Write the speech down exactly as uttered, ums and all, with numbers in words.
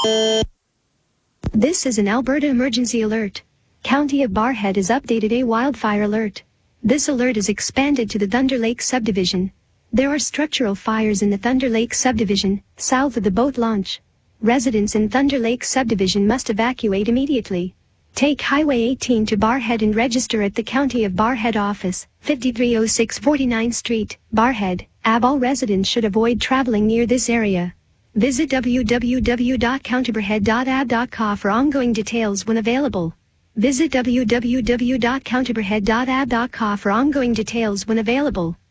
This is an Alberta emergency alert. County of Barrhead is updated a wildfire alert. This alert is expanded to the Thunder Lake subdivision. There are structural fires in the Thunder Lake subdivision, south of the boat launch. Residents in Thunder Lake subdivision must evacuate immediately. Take Highway eighteen to Barrhead and register at the County of Barrhead office, fifty-three oh six forty-ninth Street, Barrhead. All residents should avoid traveling near this area. Visit w w w dot county barrhead dot a b dot c a for ongoing details when available. Visit w w w dot county barrhead dot a b dot c a for ongoing details when available.